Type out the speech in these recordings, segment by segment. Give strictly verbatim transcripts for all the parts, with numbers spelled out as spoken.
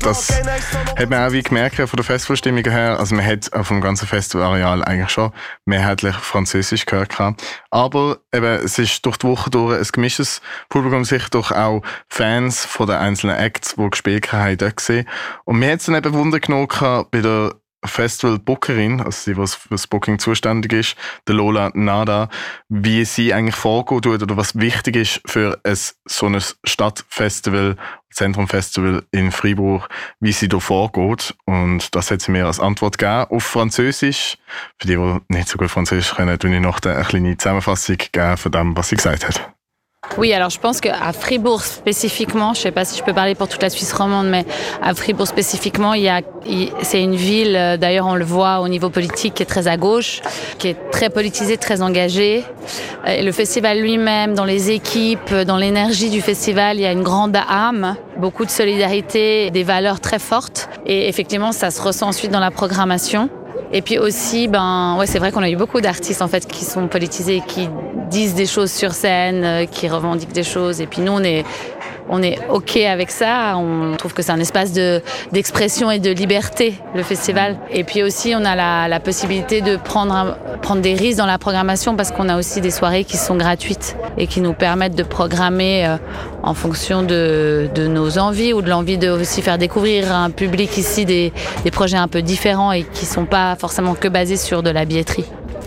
Das hat man auch wie gemerkt von der Festivalstimmung her. Also man hat auf dem ganzen Festivalareal eigentlich schon mehrheitlich Französisch gehört gehabt. Aber eben, es ist durch die Woche durch ein gemischtes Publikum, sicher durch auch Fans von den einzelnen Acts, die gespielt haben, dort gesehen. Und mir hat es dann eben Wunder genommen bei der Festival-Bookerin, also die, die für das Booking zuständig ist, der Lola Nada, wie sie eigentlich vorgeht oder was wichtig ist für ein, so ein Stadtfestival, Zentrumfestival in Freiburg, wie sie da vorgeht. Und das hat sie mir als Antwort gegeben auf Französisch. Für die, die nicht so gut Französisch können, tue ich noch eine kleine Zusammenfassung geben von dem, was sie gesagt hat. Oui, alors je pense qu'à Fribourg spécifiquement, je ne sais pas si je peux parler pour toute la Suisse romande, mais à Fribourg spécifiquement, il y a, il, c'est une ville, d'ailleurs on le voit au niveau politique, qui est très à gauche, qui est très politisée, très engagée. Et le festival lui-même, dans les équipes, dans l'énergie du festival, il y a une grande âme, beaucoup de solidarité, des valeurs très fortes. Et effectivement, ça se ressent ensuite dans la programmation. Et puis aussi, ben, ouais, c'est vrai qu'on a eu beaucoup d'artistes en fait qui sont politisés, qui disent des choses sur scène, qui revendiquent des choses. Et puis nous, on est, on est OK avec ça. On trouve que c'est un espace de, d'expression et de liberté, le festival. Et puis aussi, on a la, la possibilité de prendre, un, prendre des risques dans la programmation parce qu'on a aussi des soirées qui sont gratuites et qui nous permettent de programmer euh, en fonction de, de nos envies ou de l'envie de aussi faire découvrir à un public ici des, des projets un peu différents et qui ne sont pas forcément que basés sur de la billetterie.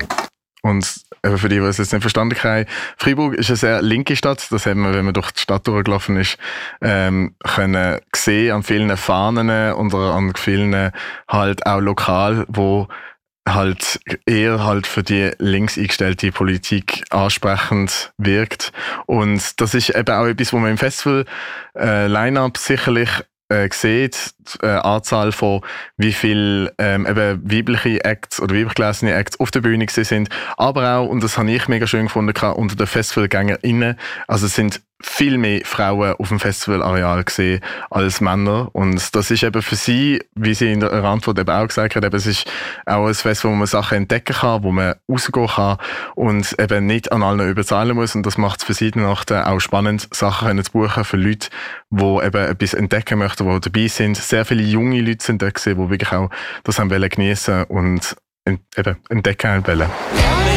Und für die, die es jetzt nicht verstanden haben, Freiburg ist eine sehr linke Stadt. Das haben wir, wenn man durch die Stadt durchgelaufen ist, ähm, können sehen an vielen Fahnen und an vielen halt auch lokal, wo halt eher halt für die links eingestellte Politik ansprechend wirkt. Und das ist eben auch etwas, wo man im Festival äh, Line-Up sicherlich äh, sieht, die äh, Anzahl von wie viele ähm, eben weibliche Acts oder weiblich gelesene Acts auf der Bühne sind, aber auch, und das habe ich mega schön gefunden, unter den FestivalgängerInnen, also es sind viel mehr Frauen auf dem Festivalareal gesehen als Männer. Und das ist eben für sie, wie sie in der Antwort eben auch gesagt hat, eben, es ist auch ein Festival, wo man Sachen entdecken kann, wo man rausgehen kann und eben nicht an allen überzahlen muss. Und das macht es für sie dann auch spannend, Sachen zu buchen für Leute, die eben etwas entdecken möchten, die dabei sind. Sehr viele junge Leute sind da gesehen, die wirklich auch das haben wollen geniessen und eben entdecken wollen.